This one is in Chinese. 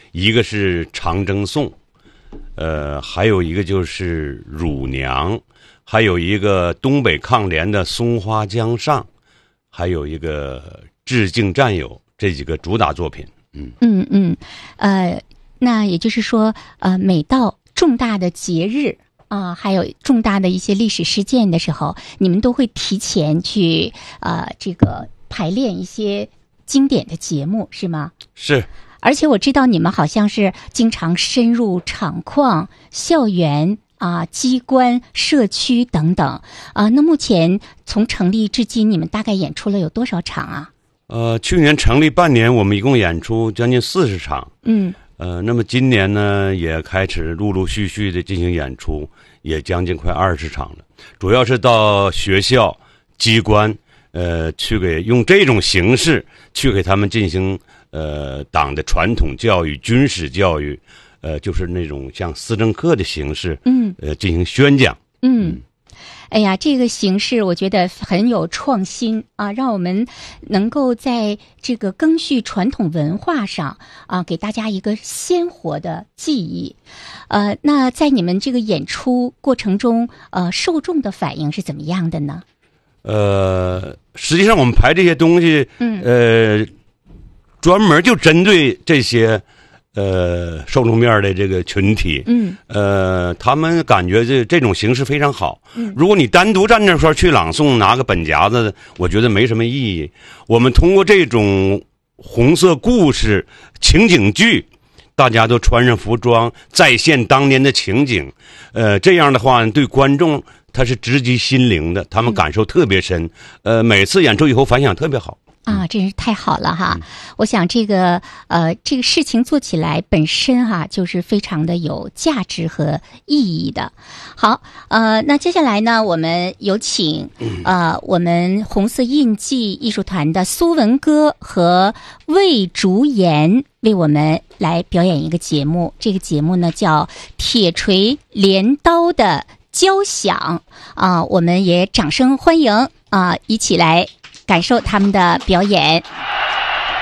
一个是长征颂，还有一个就是乳娘，还有一个东北抗联的松花江上，还有一个致敬战友，这几个主打作品。 那也就是说，每到重大的节日还有重大的一些历史事件的时候，你们都会提前去这个排练一些经典的节目，是吗？ 是。 而且我知道你们好像是经常深入厂矿、校园机关、社区等等那目前从成立至今，你们大概演出了有多少场啊？ 去年成立半年，我们一共演出将近40场。那么今年呢，也开始陆陆续续的进行演出，也将近快20场了。主要是到学校、机关，去用这种形式去给他们进行党的传统教育、军事教育，就是那种像思政课的形式，进行宣讲。 哎呀，这个形式我觉得很有创新让我们能够在这个赓续传统文化上给大家一个鲜活的记忆。那在你们这个演出过程中，受众的反应是怎么样的呢？ 实际上我们排这些东西，专门就针对这些受众面的这个群体，他们感觉这种形式非常好。如果你单独站那块去朗诵，拿个本夹子，我觉得没什么意义。我们通过这种红色故事、情景剧，大家都穿上服装，再现当年的情景，这样的话对观众他是直击心灵的，他们感受特别深。每次演出以后反响特别好。 真是太好了哈！我想这个事情做起来本身就是非常的有价值和意义的。好，那接下来呢，我们有请我们红色印记艺术团的苏文歌和魏竹妍为我们来表演一个节目。这个节目呢叫《铁锤镰刀的交响》我们也掌声欢迎一起来感受他们的表演。